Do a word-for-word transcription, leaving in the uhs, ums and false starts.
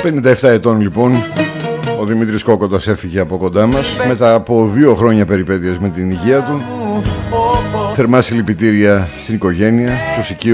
πενήντα επτά ετών λοιπόν ο Δημήτρης Κόκοτας έφυγε από κοντά μας μετά από δύο χρόνια περιπέτειες με την υγεία του. Θερμά συλληπιτήρια στην οικογένεια, στους οικείους